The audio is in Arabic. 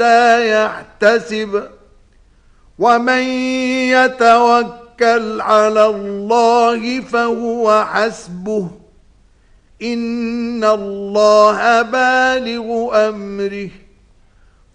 حتى يحتسب ومن يتوكل على الله فهو حسبه إن الله بالغ أمره